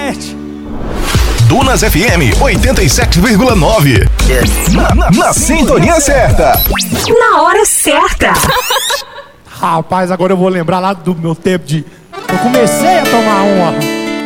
internet. Dunas FM 87,9. Na sintonia certa. Na hora certa. Rapaz, agora eu vou lembrar lá do meu tempo de... Eu comecei a tomar uma